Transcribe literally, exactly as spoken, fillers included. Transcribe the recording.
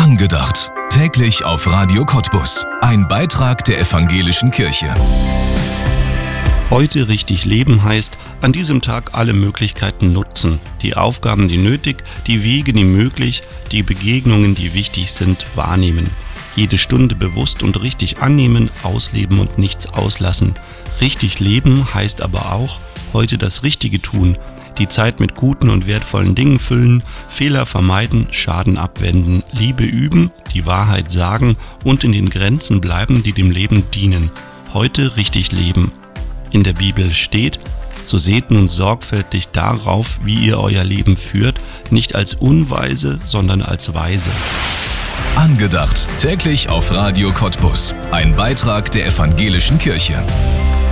Angedacht. Täglich auf Radio Cottbus. Ein Beitrag der Evangelischen Kirche. Heute richtig leben heißt, an diesem Tag alle Möglichkeiten nutzen. Die Aufgaben, die nötig, die Wege, die möglich, die Begegnungen, die wichtig sind, wahrnehmen. Jede Stunde bewusst und richtig annehmen, ausleben und nichts auslassen. Richtig leben heißt aber auch, heute das Richtige tun. Die Zeit mit guten und wertvollen Dingen füllen, Fehler vermeiden, Schaden abwenden, Liebe üben, die Wahrheit sagen und in den Grenzen bleiben, die dem Leben dienen. Heute richtig leben. In der Bibel steht: So seht nun sorgfältig darauf, wie ihr euer Leben führt, nicht als Unweise, sondern als Weise. Angedacht. Täglich auf Radio Cottbus. Ein Beitrag der Evangelischen Kirche.